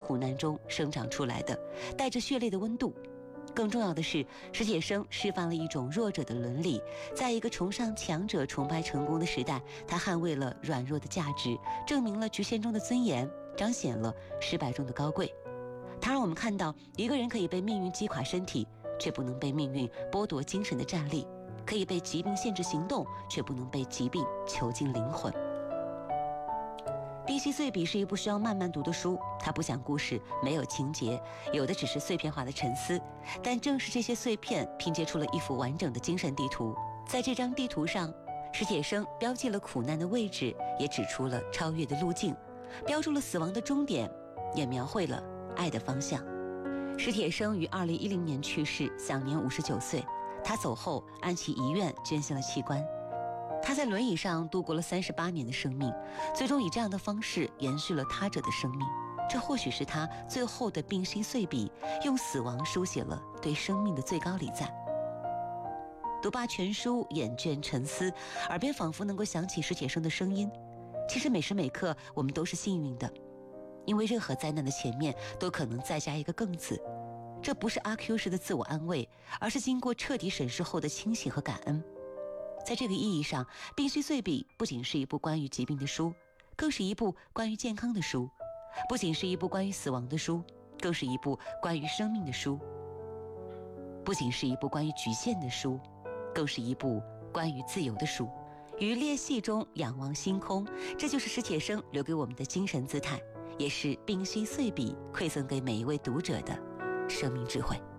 苦难中生长出来的，带着血泪的温度。更重要的是，史铁生示范了一种弱者的伦理，在一个崇尚强者、崇拜成功的时代，他捍卫了软弱的价值，证明了局限中的尊严，彰显了失败中的高贵。他让我们看到，一个人可以被命运击垮身体，却不能被命运剥夺精神的站立；可以被疾病限制行动，却不能被疾病囚禁灵魂。《冰溪碎笔》是一部需要慢慢读的书，它不讲故事，没有情节，有的只是碎片化的沉思。但正是这些碎片拼接出了一幅完整的精神地图。在这张地图上，史铁生标记了苦难的位置，也指出了超越的路径，标注了死亡的终点，也描绘了爱的方向。史铁生于2010年去世，享年59岁。他走后，按其遗愿捐献了器官。他在轮椅上度过了38年的生命，最终以这样的方式延续了他者的生命。这或许是他最后的冰心碎笔，用死亡书写了对生命的最高礼赞。读罢全书，眼倦沉思，耳边仿佛能够响起史铁生的声音。其实每时每刻我们都是幸运的，因为任何灾难的前面都可能再加一个更字。这不是阿 Q 式的自我安慰，而是经过彻底审视后的清醒和感恩。在这个意义上，《冰心碎笔》不仅是一部关于疾病的书，更是一部关于健康的书；不仅是一部关于死亡的书，更是一部关于生命的书；不仅是一部关于局限的书，更是一部关于自由的书。于裂隙中仰望星空，这就是史铁生留给我们的精神姿态，也是《冰心碎笔》馈赠给每一位读者的生命智慧。